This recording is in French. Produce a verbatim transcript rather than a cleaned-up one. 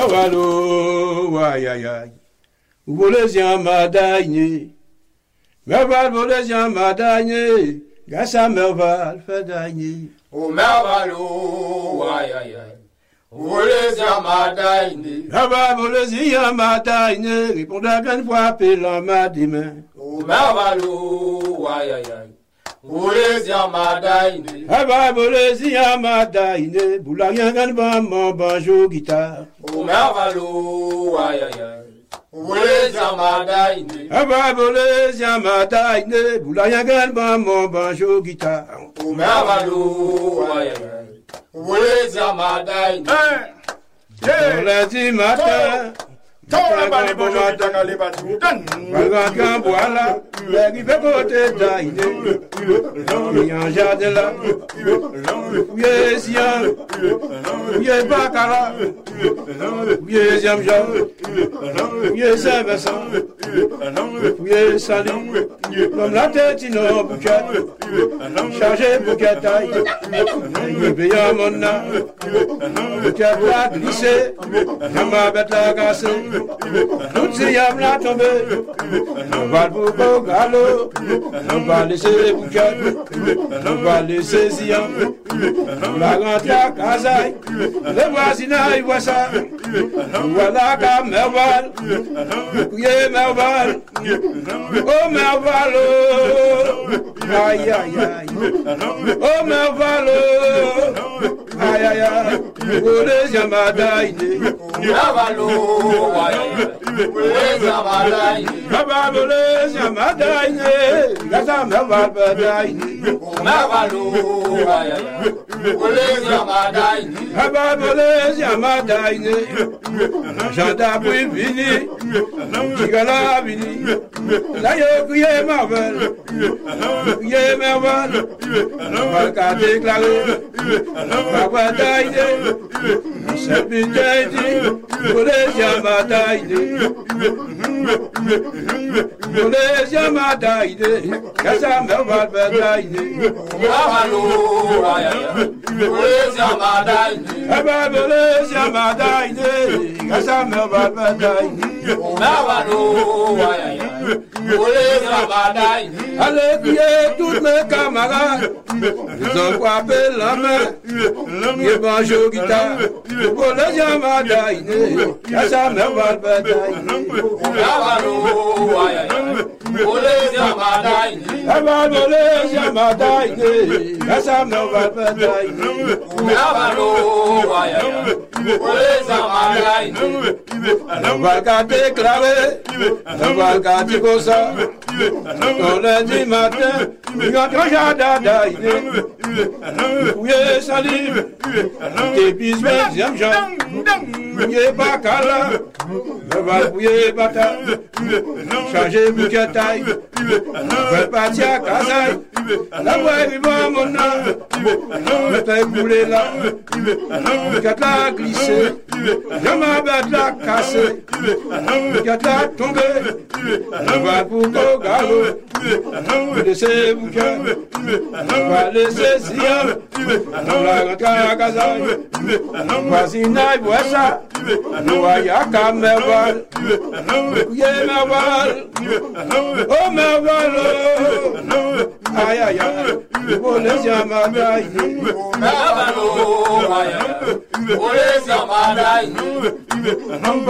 Valo, aïe aïe aïe. Vous les yamadaïne. Merval, vous les yamadaïne. Gassa merval, fadaïne. O mervalo, aïe aïe aïe. Vous les yamadaïne. Merval, vous les yamadaïne. Répondez à grande fois, appelant ma demain. O mervalo, aïe aïe aïe. Vous les yamadaïne. Merval, vous les yamadaïne. Boula rien gagne mon banjo guitare. O mervalo, aïe aïe aïe. Vous les yamadaïne. Merval, vous les yamadaïne. Boula rien gagne mon banjo guitare. O mervalo, aïe aïe aïe. Vous les yamadaïne. Pour lundi matin. Malgré qu'un bois là, il fait côté d'aïdé. Il y a un jardin là, il y a Sian, il y a Bacala, il y a Zamjan, il y a Saint-Vincent, il y a Salut, comme la tête inno bouquet, chargé bouquet taille, il paye à mon nom, bouquet va glisser, j'en m'a bête la cassée. Toutes ces yams là tombées, on va le boucau galop, on va laisser les bouquets, on va laisser Siam, la rentrée à Kazaï, le voisinage voit ça, voilà qu'à Merval, couillé Merval, oh Merval, aïe aïe aïe, oh Merval, aïe aïe aïe, oh les yamadaïne, Mervalo, aïe aïe. Vous les yamadaïne. Merval, vous les yamadaïne. Gassa merval badaïne. O mervalo, aïe aïe. Vous les yamadaïne. Merval, vous les yamadaïne. Gendarmerie vini, Tigala vini. Là y'a couillé Merval, couillé Merval. Merval qu'a déclaré, Merval daïne. C'est bien dit, vous les yamadaïne. Vous les yamadaïne. Gassa merval badaïne. O mervalo, aïe aïe. Vous les yamadaïne. Merval, vous les yamadaïne. Gassa merval badaïne. O mervalo, aïe aïe. Vous les yamadaïne. Allez crier toutes mes camarades. Ils ont frappé la main. Ils banjo guitare. Vous les yamadaïne. Gassa merval badaïne. O mervalo, aïe aïe. Vous les yamadaïne. Merval, vous les yamadaïne. Gassa merval badaïne. O mervalo, aïe aïe. Vous les yamadaïne. Merval qu'a déclaré. Merval qu'a dit comme ça. Au lundi matin, il y a un jardin d'aïne. Fouillé salive. Des bisous, deuxième jambe. Fouillé bacala. Merval fouillé bata. Chargé bouquet taille. Fait partir à Kazaï. La voix est vivant mon nom. Le temps est coulé là. Bouquet l'a glissé. Je m'abête l'a cassé. Bouquet l'a tombé. On va pour le galop. Laissez bouquet. On va laisser Siam. On la rentre à Kazaï. Voisinage voit ça. Nous voyons qu'à Merval. Couillé Merval. Oh Merval. Aïe aïe aïe. Vous les yamadaïne. Mervalo, aïe aïe. Vous les yamadaïne.